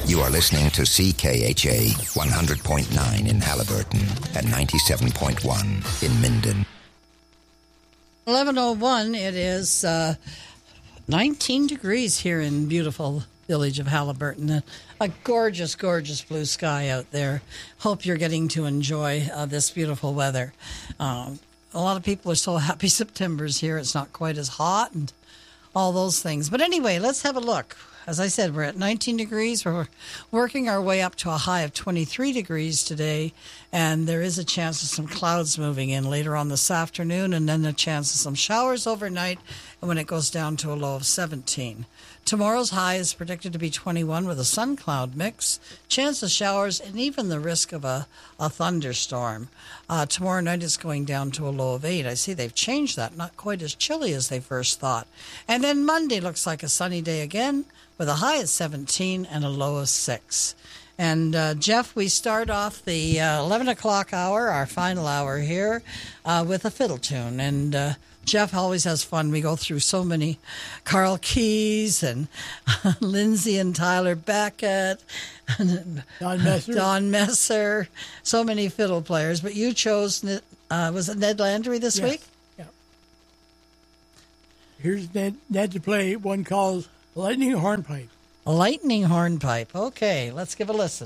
You are listening to CKHA 100.9 in Halliburton and 97.1 in Minden. 11:01. It is 19 degrees here in beautiful village of Halliburton. A gorgeous, gorgeous blue sky out there. Hope you're getting to enjoy this beautiful weather. A lot of people are so happy September's here. It's not quite as hot and all those things. But anyway, let's have a look. As I said, we're at 19 degrees. We're working our way up to a high of 23 degrees today, and there is a chance of some clouds moving in later on this afternoon, and then a chance of some showers overnight, and when it goes down to a low of 17. Tomorrow's high is predicted to be 21 with a sun-cloud mix, chance of showers, and even the risk of a thunderstorm. Tomorrow night it's going down to a low of 8. I see they've changed that, not quite as chilly as they first thought. And then Monday looks like a sunny day again, with a high of 17 and a low of 6. And Jeff, we start off the 11 o'clock hour, our final hour here, with a fiddle tune. And Jeff always has fun. We go through so many Carl Keys and Lindsay and Tyler Beckett, and Don Messer, so many fiddle players. But you chose, was it Ned Landry this week? Yeah. Here's Ned to play one called Lightning Hornpipe. A lightning hornpipe. Okay, let's give a listen.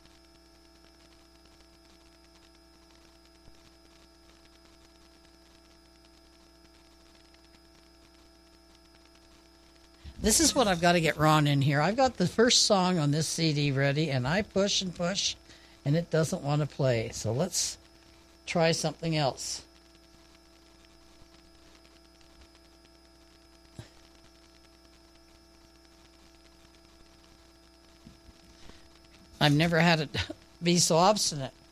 This is what I've got to get Ron in here. I've got the first song on this CD ready, and I push and push, and it doesn't want to play. So let's try something else. I've never had it be so obstinate.